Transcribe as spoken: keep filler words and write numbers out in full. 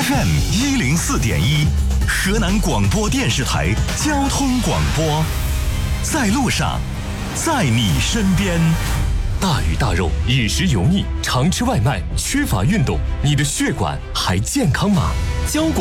F M 一零四点一，河南广播电视台交通广播，在路上，在你身边。 大鱼大肉，饮食油腻，常吃外卖，缺乏运动，你的血管还健康吗？交管